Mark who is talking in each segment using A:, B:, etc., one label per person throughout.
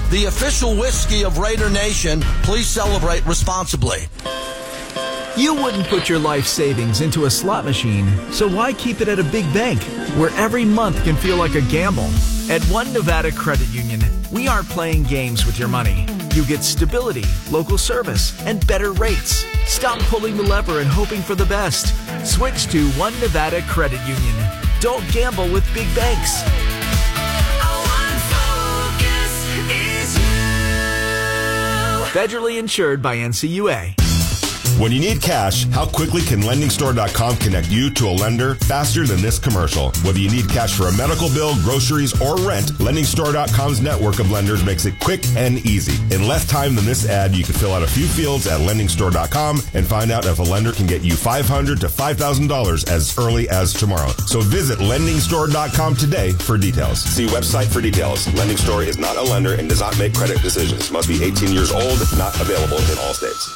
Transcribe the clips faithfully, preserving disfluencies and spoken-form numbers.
A: the official whiskey of Raider Nation. Please celebrate responsibly.
B: You wouldn't put your life savings into a slot machine, so why keep it at a big bank where every month can feel like a gamble? At One Nevada Credit Union, we aren't playing games with your money. You get stability, local service, and better rates. Stop pulling the lever and hoping for the best. Switch to One Nevada Credit Union. Don't gamble with big banks. Federally insured by N C U A.
C: When you need cash, how quickly can lending store dot com connect you to a lender faster than this commercial? Whether you need cash for a medical bill, groceries, or rent, lending store dot com's network of lenders makes it quick and easy. In less time than this ad, you can fill out a few fields at lending store dot com and find out if a lender can get you five hundred dollars to five thousand dollars as early as tomorrow. So visit lending store dot com today for details. See website for details. Lending Store is not a lender and does not make credit decisions. Must be eighteen years old, not available in all states.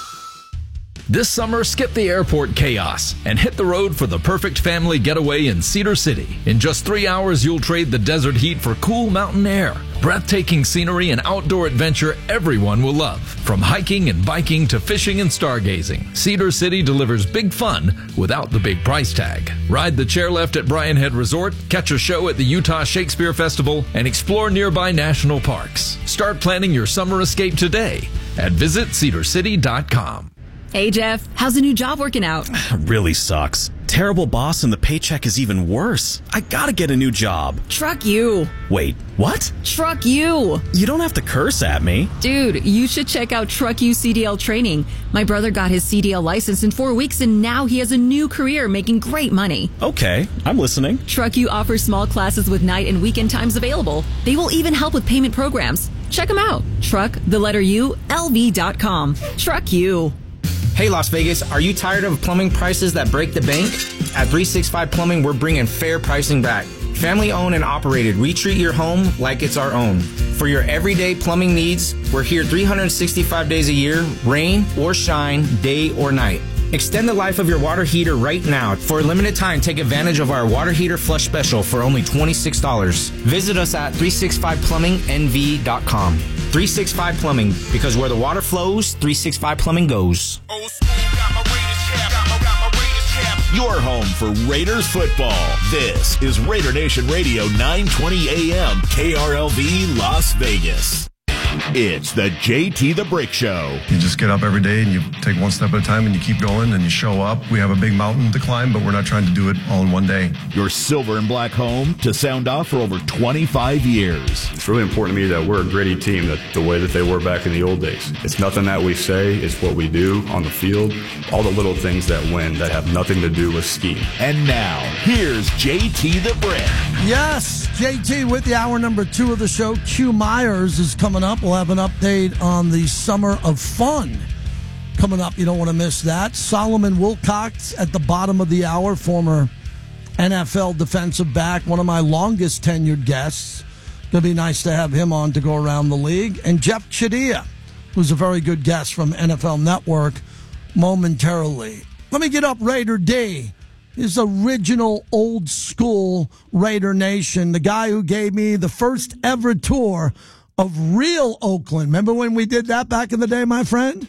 D: This summer, skip the airport chaos and hit the road for the perfect family getaway in Cedar City. In just three hours, you'll trade the desert heat for cool mountain air, breathtaking scenery, and outdoor adventure everyone will love. From hiking and biking to fishing and stargazing, Cedar City delivers big fun without the big price tag. Ride the chairlift at Bryan Head Resort, catch a show at the Utah Shakespeare Festival, and explore nearby national parks. Start planning your summer escape today at visit cedar city dot com.
E: Hey, Jeff, how's the new job working out?
F: Really sucks. Terrible boss and the paycheck is even worse. I gotta get a new job.
E: Truck you.
F: Wait, what?
E: Truck you.
F: You don't have to curse at me.
E: Dude, you should check out Truck You C D L training. My brother got his C D L license in four weeks and now he has a new career making great money.
F: Okay, I'm listening.
E: Truck You offers small classes with night and weekend times available. They will even help with payment programs. Check them out. Truck, the letter U, L V dot com. Truck You.
G: Hey Las Vegas, are you tired of plumbing prices that break the bank? At three sixty-five Plumbing, we're bringing fair pricing back. Family owned and operated, we treat your home like it's our own. For your everyday plumbing needs, we're here three hundred sixty-five days a year, rain or shine, day or night. Extend the life of your water heater right now. For a limited time, take advantage of our water heater flush special for only twenty-six dollars. Visit us at three sixty-five plumbing N V dot com. three sixty-five Plumbing, because where the water flows, three sixty-five Plumbing goes.
H: Your home for Raiders football. This is Raider Nation Radio, nine twenty A M, K R L V, Las Vegas. It's the J T the Brick Show.
I: You just get up every day and you take one step at a time and you keep going and you show up. We have a big mountain to climb, but we're not trying to do it all in one day.
H: Your silver and black home to sound off for over twenty-five years.
J: It's really important to me that we're a gritty team, that the way that they were back in the old days. It's nothing that we say, it's what we do on the field. All the little things that win that have nothing to do with scheme.
H: And now, here's J T the Brick.
A: Yes, J T with the hour number two of the show. Q Myers is coming up. We'll have an update on the Summer of Fun coming up. You don't want to miss that. Solomon Wilcox at the bottom of the hour, former N F L defensive back, one of my longest tenured guests. It'll be nice to have him on to go around the league. And Jeff Chadiha, who's a very good guest from N F L Network, momentarily. Let me get up Raider D. His original old school Raider Nation, the guy who gave me the first ever tour of real Oakland. Remember when we did that back in the day, my friend?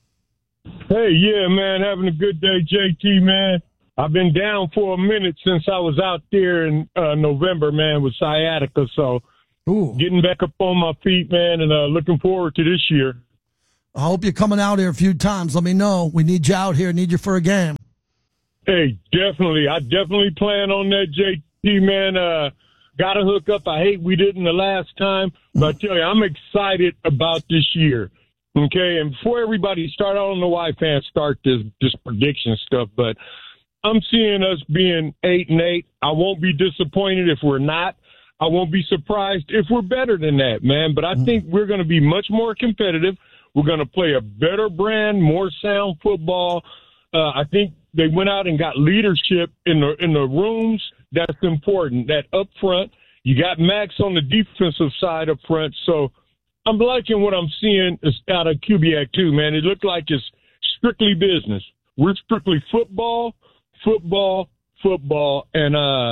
K: Hey, yeah, man, having a good day, J T, man. I've been down for a minute since I was out there in uh, November, man, with sciatica. So
A: Ooh.
K: Getting back up on my feet, man, and uh, looking forward to this year.
A: I hope you're coming out here a few times. Let me know. We need you out here. Need you for a game.
K: Hey, definitely. I definitely plan on that, J T, man. Uh, got to hook up. I hate we didn't the last time, but I tell you, I'm excited about this year. Okay, and before everybody start, I don't know why fans start this this prediction stuff, but I'm seeing us being eight and eight. I won't be disappointed if we're not. I won't be surprised if we're better than that, man. But I think we're going to be much more competitive. We're going to play a better brand, more sound football. Uh, I think they went out and got leadership in the in the rooms. That's important. That up front, you got Max on the defensive side up front. So I'm liking what I'm seeing out of Kubiak too, man. It looked like it's strictly business. We're strictly football, football, football, and uh,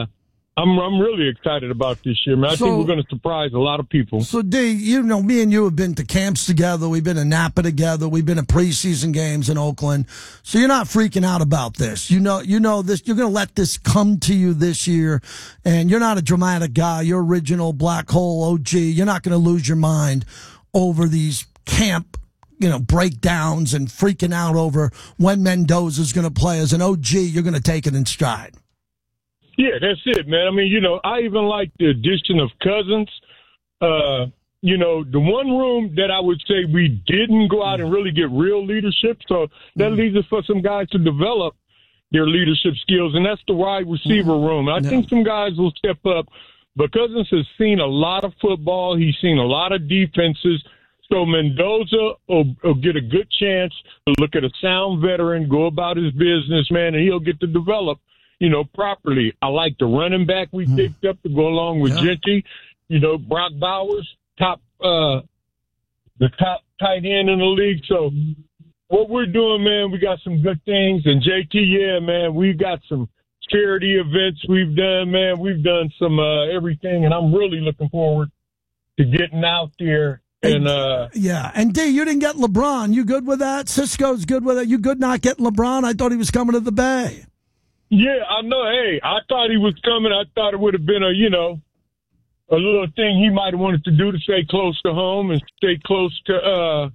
K: I'm I'm really excited about this year, man. I
A: So-
K: think we're going to surprise a lot of people.
A: So, D, you know, me and you have been to camps together. We've been in Napa together. We've been to preseason games in Oakland. So you're not freaking out about this. You know, you know this. You're going to let this come to you this year, and you're not a dramatic guy. You're original black hole O G. You're not going to lose your mind over these camp, you know, breakdowns and freaking out over when Mendoza's going to play. As an O G, you're going to take it in stride.
K: Yeah, that's it, man. I mean, you know, I even like the addition of Cousins. Uh, you know, the one room that I would say we didn't go out and really get real leadership, so that leaves us for some guys to develop their leadership skills, and that's the wide receiver room. I
A: Yeah.
K: think some guys will step up, but Cousins has seen a lot of football. He's seen a lot of defenses. So Mendoza will, will get a good chance to look at a sound veteran, go about his business, man, and he'll get to develop, you know, properly. I like the running back we mm. picked up to go along with yeah. Genty. You know, Brock Bowers, top, uh, the top tight end in the league. So what we're doing, man, we got some good things. And J T, yeah, man, we've got some charity events we've done, man. We've done some uh, everything, and I'm really looking forward to getting out there. And, uh,
A: yeah, and D, you didn't get LeBron. You good with that? Cisco's good with it. You good not getting LeBron? I thought he was coming to the Bay.
K: Yeah, I know. Hey, I thought he was coming. I thought it would have been a, you know, a little thing he might have wanted to do to stay close to home and stay close to, uh,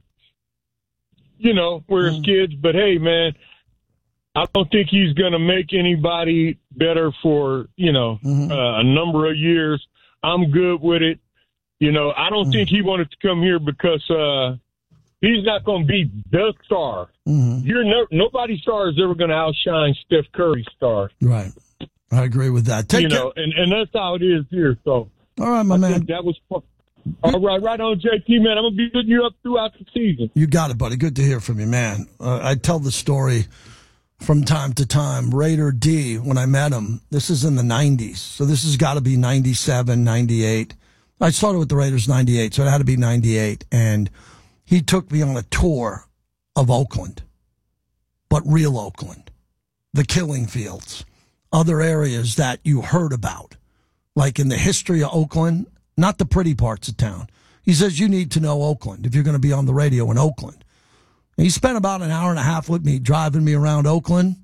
K: you know, where his mm. kids. But, hey, man, I don't think he's going to make anybody better for, you know, mm-hmm. uh, a number of years. I'm good with it. You know, I don't mm. think he wanted to come here because uh, he's not going to be the star. Mm-hmm. You're no, nobody's star is ever going to outshine Steph Curry's star.
A: Right. I agree with that. Take
K: you
A: care.
K: know, and, and that's how it is here. So,
A: all right, my
K: I
A: man.
K: That was fun. All right, right on, J T, man. I'm going to be good you up throughout the season.
A: You got it, buddy. Good to hear from you, man. Uh, I tell the story from time to time. Raider D, when I met him, this is in the nineties. So this has got to be ninety-seven, ninety-eight. I started with the Raiders ninety-eight, so it had to be ninety-eight. And he took me on a tour of Oakland, but real Oakland, the killing fields, other areas that you heard about, like in the history of Oakland, not the pretty parts of town. He says, you need to know Oakland if you're going to be on the radio in Oakland. And he spent about an hour and a half with me driving me around Oakland.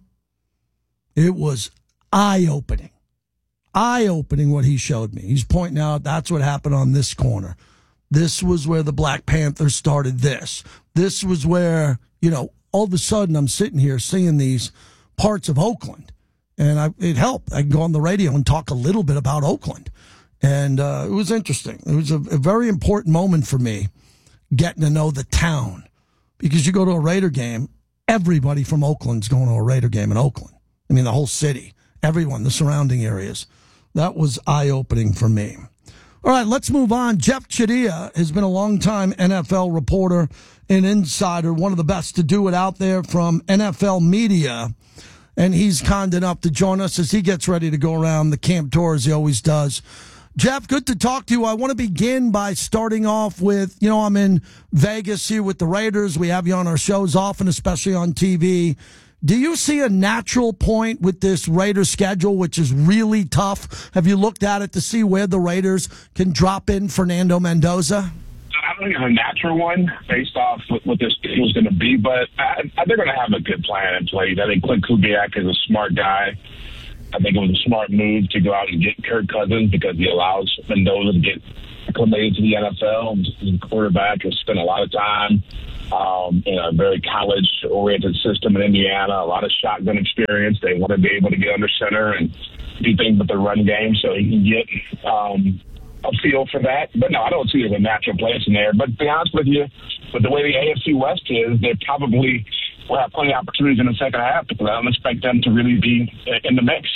A: It was eye-opening. Eye-opening what he showed me. He's pointing out that's what happened on this corner. This was where the Black Panthers started this. This was where, you know, all of a sudden I'm sitting here seeing these parts of Oakland. And I, it helped. I can go on the radio and talk a little bit about Oakland. And uh, it was interesting. It was a, a very important moment for me, getting to know the town. Because you go to a Raider game, everybody from Oakland's going to a Raider game in Oakland. I mean, the whole city, everyone, the surrounding areas. That was eye-opening for me. All right, let's move on. Jeff Chadiha has been a long-time N F L reporter and insider, one of the best to do it out there from N F L Media. And he's kind enough to join us as he gets ready to go around the camp tour, as he always does. Jeff, good to talk to you. I want to begin by starting off with, you know, I'm in Vegas here with the Raiders. We have you on our shows often, especially on T V. Do you see a natural point with this Raiders schedule, which is really tough? Have you looked at it to see where the Raiders can drop in Fernando Mendoza?
L: I don't think it's a natural one based off what, what this schedule is going to be, but I, I, they're going to have a good plan in place. I think Clint Kubiak is a smart guy. I think it was a smart move to go out and get Kirk Cousins because he allows Mendoza to get acclimated to the N F L. The quarterback has spent a lot of time um, in a very college-oriented system in Indiana, a lot of shotgun experience. They want to be able to get under center and do things with the run game so he can get um, a feel for that. But, no, I don't see it as a natural place in there. But to be honest with you, with the way the A F C West is, they're probably – we'll have plenty of opportunities in the second half because I don't expect them to really be in the mix.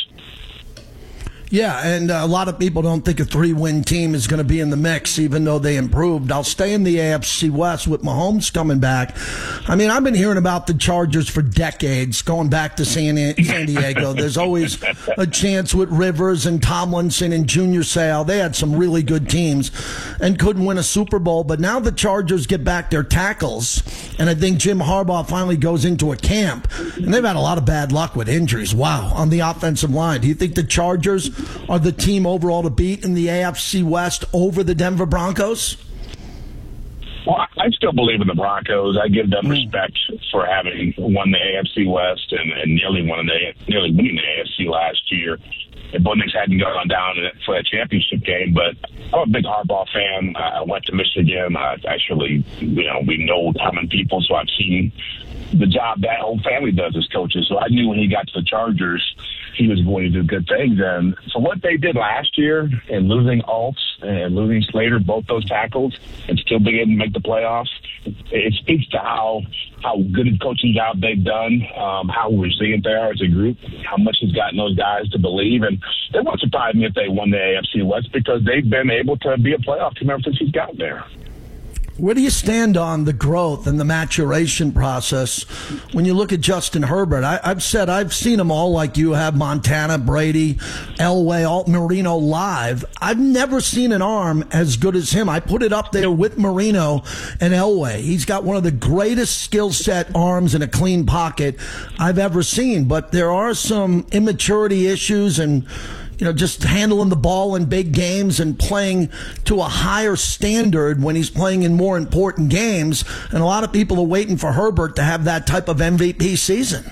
A: Yeah, and a lot of people don't think a three-win team is going to be in the mix, even though they improved. I'll stay in the A F C West with Mahomes coming back. I mean, I've been hearing about the Chargers for decades, going back to San, San Diego. There's always a chance with Rivers and Tomlinson and Junior Seau. They had some really good teams and couldn't win a Super Bowl. But now the Chargers get back their tackles, and I think Jim Harbaugh finally goes into a camp. And they've had a lot of bad luck with injuries. Wow, on the offensive line. Do you think the Chargers are the team overall to beat in the A F C West over the Denver Broncos?
L: Well, I still believe in the Broncos. I give them respect for having won the A F C West and, and nearly won the nearly winning the A F C last year. The Bulldogs hadn't gone down for that championship game, but I'm a big Harbaugh fan. I went to Michigan. I actually, you know, we know common people, so I've seen the job that whole family does as coaches. So I knew when he got to the Chargers, he was going to do good things. And so what they did last year in losing Alts and losing Slater, both those tackles, and still being able to make the playoffs, it speaks to how how good a coaching job they've done, um, how resilient they are as a group, how much has gotten those guys to believe. And it wouldn't surprise me if they won the A F C West because they've been able to be a playoff team ever since he's got there.
A: Where do you stand on the growth and the maturation process when you look at Justin Herbert? I, I've said I've seen them all like you have, Montana, Brady, Elway, Alt Marino live. I've never seen an arm as good as him. I put it up there with Marino and Elway. He's got one of the greatest skill set arms in a clean pocket I've ever seen. But there are some immaturity issues and, you know, just handling the ball in big games and playing to a higher standard when he's playing in more important games. And a lot of people are waiting for Herbert to have that type of M V P season.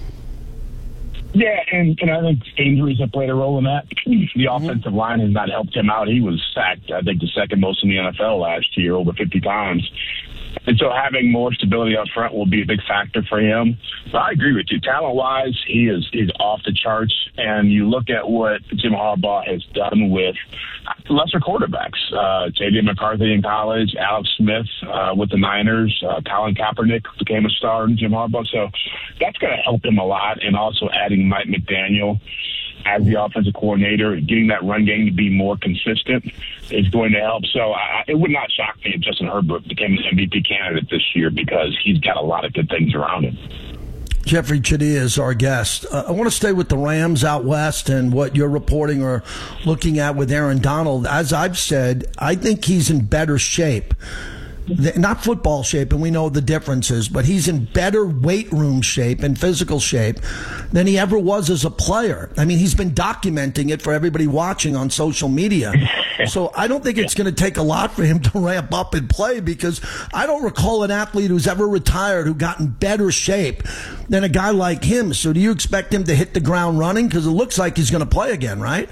L: Yeah, and, and I think injuries have played a role in that. The offensive line has not helped him out. He was sacked, I think, the second most in the N F L last year, over fifty times. And so having more stability up front will be a big factor for him. But I agree with you. Talent-wise, he is he's off the charts. And you look at what Jim Harbaugh has done with lesser quarterbacks. Uh, J J McCarthy in college, Alex Smith uh, with the Niners, uh, Colin Kaepernick became a star in Jim Harbaugh. So that's going to help him a lot. And also adding Mike McDaniel as the offensive coordinator, getting that run game to be more consistent is going to help. So I, it would not shock me if Justin Herbert became an M V P candidate this year because he's got a lot of good things around him.
A: Jeffrey Chadiha is our guest. Uh, I want to stay with the Rams out west and what you're reporting or looking at with Aaron Donald. As I've said, I think he's in better shape. Not football shape, and we know the differences, but he's in better weight room shape and physical shape than he ever was as a player. I mean, he's been documenting it for everybody watching on social media. So I don't think it's going to take a lot for him to ramp up and play because I don't recall an athlete who's ever retired who got in better shape than a guy like him. So do you expect him to hit the ground running? Because it looks like he's going to play again, right?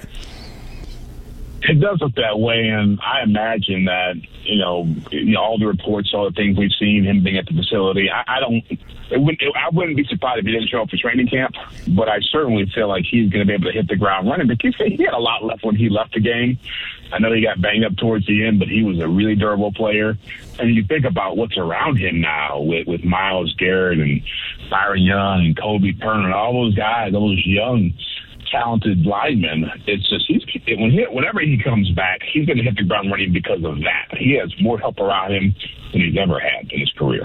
L: It does look that way, and I imagine that, you know, you know, all the reports, all the things we've seen, him being at the facility, I, I don't, it wouldn't, it, I wouldn't be surprised if he didn't show up for training camp, but I certainly feel like he's going to be able to hit the ground running because he had a lot left when he left the game. I know he got banged up towards the end, but he was a really durable player. And you think about what's around him now with, with Myles Garrett and Byron Young and Kobe Turner, all those guys, all those young talented lineman. It's just he's when he, whenever he comes back, he's going to hit the ground running because of that. He has more help around him than he's ever had in his career.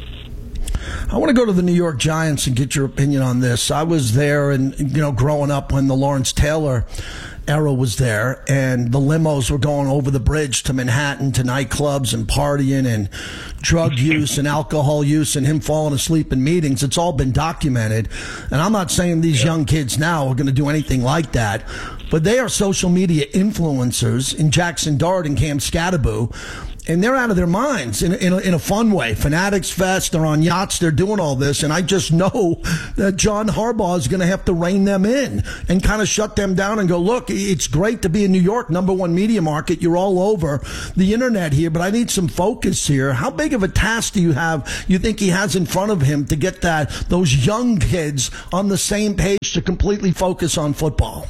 A: I want to go to the New York Giants and get your opinion on this. I was there, and you know, growing up when the Lawrence Taylor era was there, and the limos were going over the bridge to Manhattan to nightclubs and partying and drug use and alcohol use and him falling asleep in meetings. It's all been documented. And I'm not saying these young kids now are going to do anything like that, but they are social media influencers in Jackson Dart and Cam Scatterbo. And they're out of their minds in, in, a, in a fun way. Fanatics Fest, they're on yachts, they're doing all this. And I just know that John Harbaugh is going to have to rein them in and kind of shut them down and go, look, it's great to be in New York, number one media market. You're all over the internet here, but I need some focus here. How big of a task do you have, you think he has in front of him to get that those young kids on the same page to completely focus on football?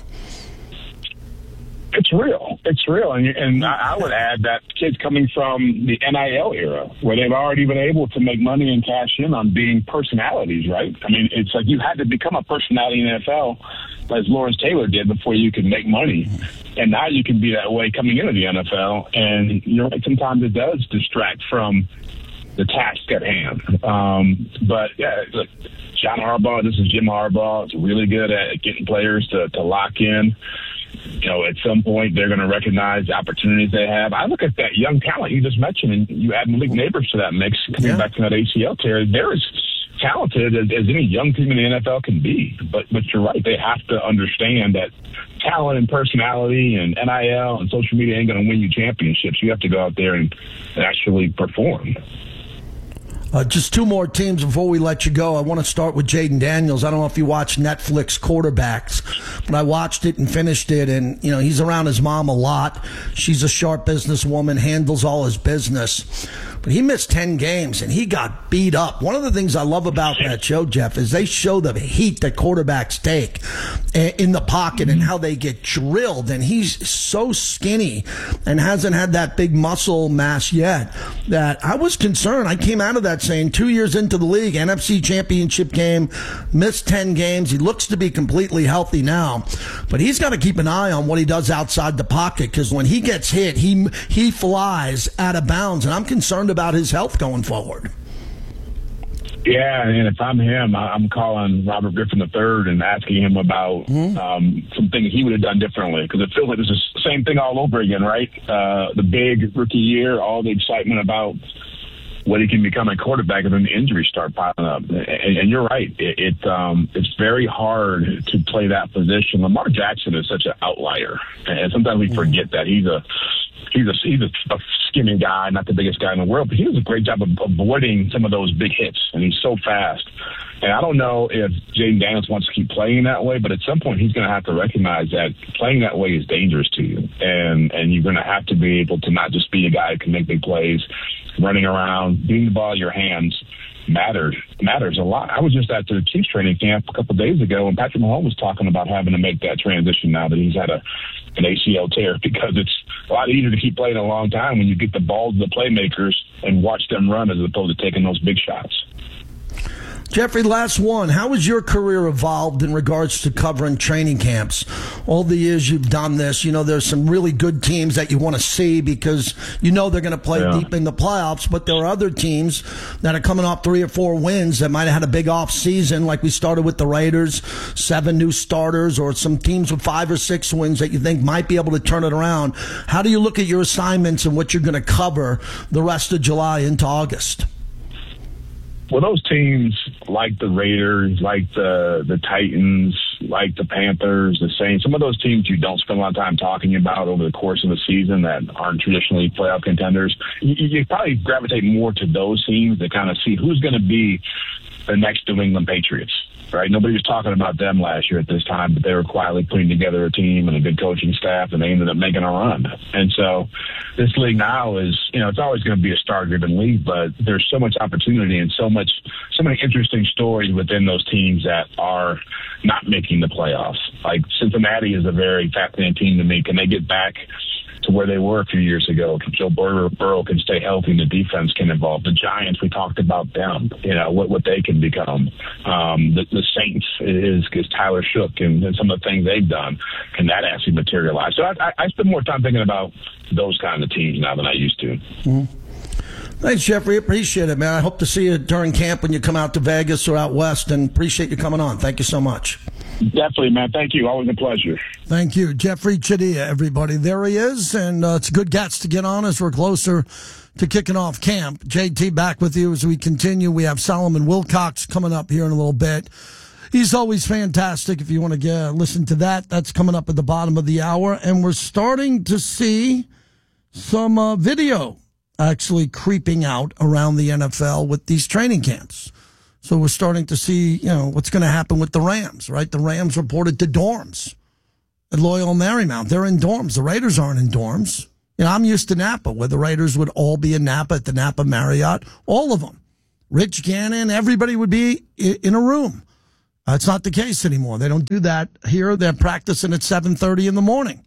L: It's real. It's real. And, and I would add that kids coming from the N I L era where they've already been able to make money and cash in on being personalities, right? I mean, it's like you had to become a personality in the N F L as Lawrence Taylor did before you could make money. And now you can be that way coming into the N F L. And you're right, sometimes it does distract from the task at hand. Um, but, yeah, look, John Harbaugh, this is Jim Harbaugh, is really good at getting players to, to lock in. You know, at some point, they're going to recognize the opportunities they have. I look at that young talent you just mentioned, and you add Malik Neighbors to that mix, coming yeah. back from that A C L tear. There is talented as, as any young team in the N F L can be. But but you're right. They have to understand that talent and personality and N I L and social media ain't going to win you championships. You have to go out there and, and actually perform.
A: Uh, just two more teams before we let you go. I want to start with Jayden Daniels. I don't know if you watch Netflix Quarterbacks, but I watched it and finished it, and you know he's around his mom a lot. She's a sharp businesswoman, handles all his business. But he missed ten games, and he got beat up. One of the things I love about that show, Jeff, is they show the heat that quarterbacks take in the pocket and how they get drilled. And he's so skinny and hasn't had that big muscle mass yet that I was concerned. I came out of that saying two years into the league, N F C Championship game, missed ten games. He looks to be completely healthy now. But he's got to keep an eye on what he does outside the pocket, because when he gets hit, he he flies out of bounds. And I'm concerned about his health going forward.
L: Yeah, and if I'm him, I'm calling Robert Griffin the third and asking him about mm-hmm. um, some things he would have done differently, because it feels like it's the same thing all over again, right? Uh, the big rookie year, all the excitement about what he can become a quarterback, and then the injuries start piling up. And, and you're right. It, it um, it's very hard to play that position. Lamar Jackson is such an outlier, and sometimes we forget that he's a he's a he's a, a skinny guy, not the biggest guy in the world, but he does a great job of avoiding some of those big hits, and he's so fast. And I don't know if Jayden Daniels wants to keep playing that way, but at some point he's going to have to recognize that playing that way is dangerous to you, and and you're going to have to be able to not just be a guy who can make big plays. Running around, getting the ball in your hands matters matters a lot. I was just at the Chiefs training camp a couple of days ago, and Patrick Mahomes was talking about having to make that transition now that he's had a an A C L tear, because it's a lot easier to keep playing a long time when you get the ball to the playmakers and watch them run as opposed to taking those big shots.
A: Jeffrey, last one. How has your career evolved in regards to covering training camps? All the years you've done this, you know, there's some really good teams that you want to see because you know they're going to play yeah. deep in the playoffs, but there are other teams that are coming off three or four wins that might have had a big off season, like we started with the Raiders, seven new starters, or some teams with five or six wins that you think might be able to turn it around. How do you look at your assignments and what you're going to cover the rest of July into August?
L: Well, those teams like the Raiders, like the the Titans, like the Panthers, the Saints, some of those teams you don't spend a lot of time talking about over the course of the season that aren't traditionally playoff contenders, you, you probably gravitate more to those teams to kind of see who's going to be the next New England Patriots. Right? Nobody was talking about them last year at this time, but they were quietly putting together a team and a good coaching staff, and they ended up making a run. And so this league now is, you know, it's always going to be a star-driven league, but there's so much opportunity and so much, so many interesting stories within those teams that are not making the playoffs. Like Cincinnati is a very fascinating team to me. Can they get back to where they were a few years ago? Joe Burrow, Burrow can stay healthy and the defense can evolve. The Giants, we talked about them, you know, what, what they can become. Um, the, the Saints is, is Tyler Shook and, and some of the things they've done. Can that actually materialize? So I, I, I spend more time thinking about those kind of teams now than I used to.
A: Mm-hmm. Thanks, Jeffrey. Appreciate it, man. I hope to see you during camp when you come out to Vegas or out west, and appreciate you coming on. Thank you so much.
L: Definitely, man. Thank you. Always a pleasure.
A: Thank you. Jeffrey Chadiha, everybody. There he is, and uh, it's a good guest to get on as we're closer to kicking off camp. J T, back with you as we continue. We have Solomon Wilcox coming up here in a little bit. He's always fantastic. If you want to get, listen to that, that's coming up at the bottom of the hour. And we're starting to see some uh, video actually creeping out around the N F L with these training camps. So we're starting to see, you know, what's going to happen with the Rams, right? The Rams reported to dorms at Loyola Marymount. They're in dorms. The Raiders aren't in dorms. You know, I'm used to Napa, where the Raiders would all be in Napa at the Napa Marriott. All of them. Rich Gannon, everybody would be in a room. Uh, it's not the case anymore. They don't do that here. They're practicing at seven thirty in the morning.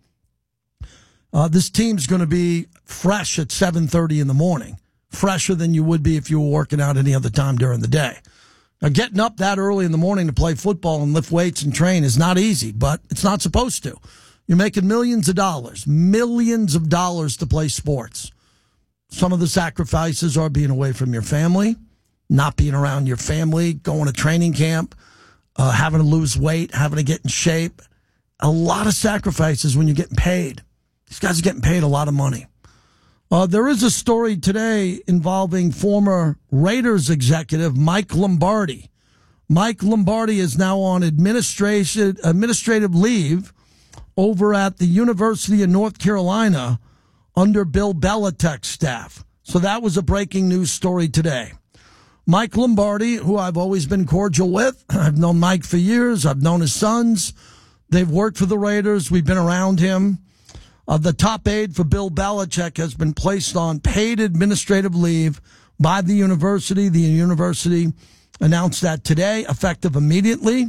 A: Uh, this team's going to be fresh at seven thirty in the morning, fresher than you would be if you were working out any other time during the day. Now, getting up that early in the morning to play football and lift weights and train is not easy, but it's not supposed to. You're making millions of dollars, millions of dollars to play sports. Some of the sacrifices are being away from your family, not being around your family, going to training camp, uh, having to lose weight, having to get in shape. A lot of sacrifices when you're getting paid. These guys are getting paid a lot of money. Uh, there is a story today involving former Raiders executive Mike Lombardi. Mike Lombardi is now on administration, administrative leave over at the University of North Carolina under Bill Belichick's staff. So that was a breaking news story today. Mike Lombardi, who I've always been cordial with. I've known Mike for years. I've known his sons. They've worked for the Raiders. We've been around him. Uh, the top aide for Bill Belichick has been placed on paid administrative leave by the university. The university announced that today, effective immediately.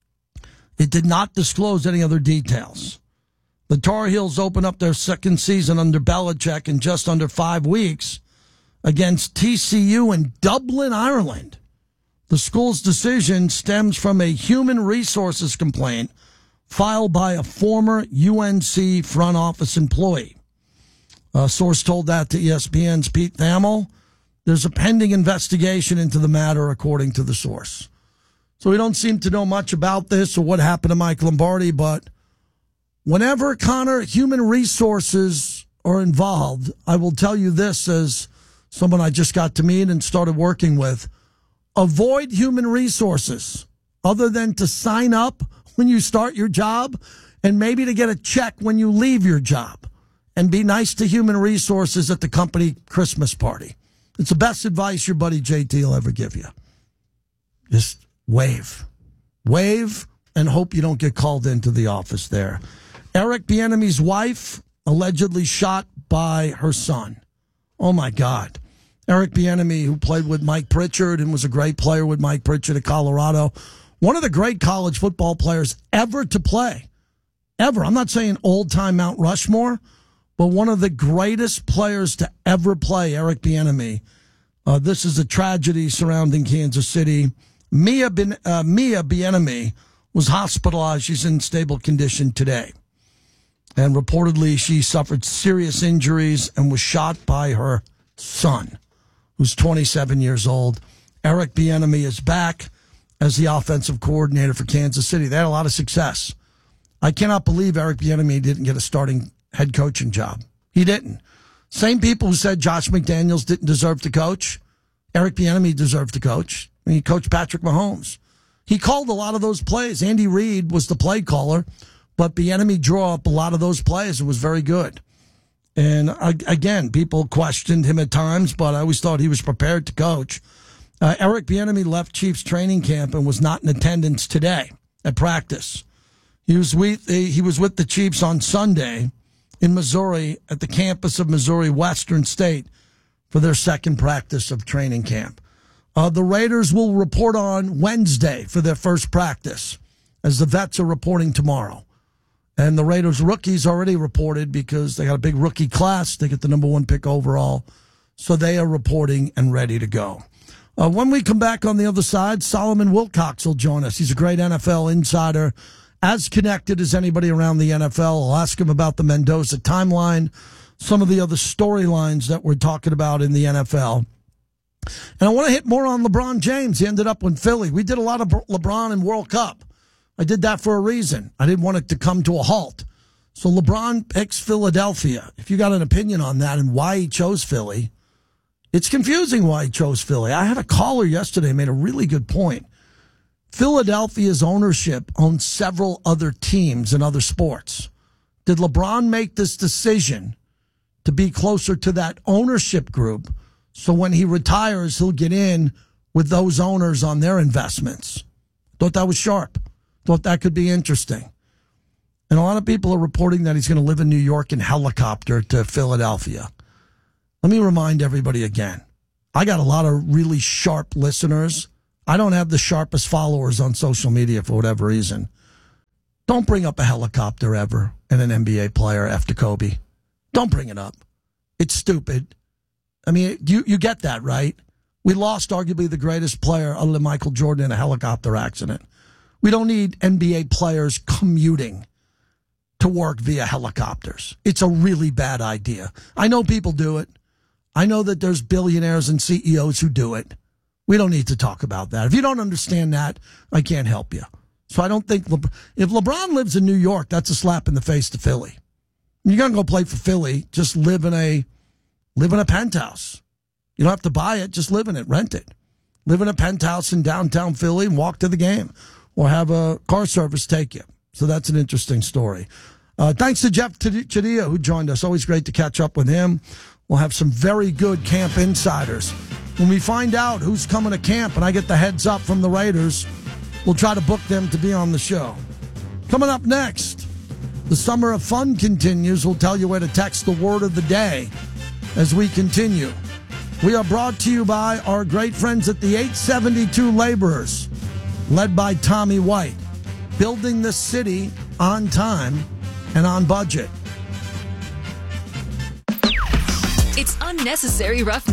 A: It did not disclose any other details. The Tar Heels open up their second season under Belichick in just under five weeks against T C U in Dublin, Ireland. The school's decision stems from a human resources complaint filed by a former U N C front office employee. A source told that to E S P N's Pete Thamel. There's a pending investigation into the matter, according to the source. So we don't seem to know much about this or what happened to Mike Lombardi, but whenever, Connor, human resources are involved, I will tell you this as someone I just got to meet and started working with. Avoid human resources other than to sign up when you start your job and maybe to get a check when you leave your job, and be nice to human resources at the company Christmas party. It's the best advice your buddy J T will ever give you. Just wave. Wave and hope you don't get called into the office there. Eric Bieniemy's wife allegedly shot by her son. Oh, my God. Eric Bieniemy, who played with Mike Pritchard and was a great player with Mike Pritchard at Colorado, one of the great college football players ever to play. Ever. I'm not saying old-time Mount Rushmore, but one of the greatest players to ever play, Eric Bieniemy. Uh, this is a tragedy surrounding Kansas City. Mia, ben, uh, Mia Bieniemy was hospitalized. She's in stable condition today. And reportedly, she suffered serious injuries and was shot by her son, who's twenty-seven years old. Eric Bieniemy is back as the offensive coordinator for Kansas City. They had a lot of success. I cannot believe Eric Bieniemy didn't get a starting head coaching job. He didn't. Same people who said Josh McDaniels didn't deserve to coach, Eric Bieniemy deserved to coach. I mean, he coached Patrick Mahomes. He called a lot of those plays. Andy Reid was the play caller, but Bieniemy drew up a lot of those plays. It was very good. And again, people questioned him at times, but I always thought he was prepared to coach. Uh, Eric Bieniemy left Chiefs training camp and was not in attendance today at practice. He was with he was with the Chiefs on Sunday in Missouri at the campus of Missouri Western State for their second practice of training camp. Uh, the Raiders will report on Wednesday for their first practice, as the vets are reporting tomorrow. And the Raiders rookies already reported because they got a big rookie class. They get the number one pick overall. So they are reporting and ready to go. Uh, when we come back on the other side, Solomon Wilcox will join us. He's a great N F L insider, as connected as anybody around the N F L. I'll ask him about the Mendoza timeline, some of the other storylines that we're talking about in the N F L. And I want to hit more on LeBron James. He ended up with Philly. We did a lot of LeBron in World Cup. I did that for a reason. I didn't want it to come to a halt. So LeBron picks Philadelphia. If you got an opinion on that and why he chose Philly, it's confusing why he chose Philly. I had a caller yesterday made a really good point. Philadelphia's ownership owns several other teams in other sports. Did LeBron make this decision to be closer to that ownership group so when he retires, he'll get in with those owners on their investments? Thought that was sharp. Thought that could be interesting. And a lot of people are reporting that he's going to live in New York and helicopter to Philadelphia. Let me remind everybody again. I got a lot of really sharp listeners. I don't have the sharpest followers on social media for whatever reason. Don't bring up a helicopter ever and an N B A player after Kobe. Don't bring it up. It's stupid. I mean, you, you get that, right? We lost arguably the greatest player other than Michael Jordan in a helicopter accident. We don't need N B A players commuting to work via helicopters. It's a really bad idea. I know people do it. I know that there's billionaires and C E Os who do it. We don't need to talk about that. If you don't understand that, I can't help you. So I don't think Le- if LeBron lives in New York, that's a slap in the face to Philly. You're going to go play for Philly, just live in a live in a penthouse. You don't have to buy it, just live in it, rent it. Live in a penthouse in downtown Philly and walk to the game, or have a car service take you. So that's an interesting story. Uh, thanks to Jeff Chadilla, who joined us. Always great to catch up with him. We'll have some very good camp insiders. When we find out who's coming to camp and I get the heads up from the Raiders, we'll try to book them to be on the show. Coming up next, the Summer of Fun continues. We'll tell you where to text the word of the day as we continue. We are brought to you by our great friends at the eight seventy-two Laborers, led by Tommy White, building the city on time and on budget.
E: It's unnecessary rough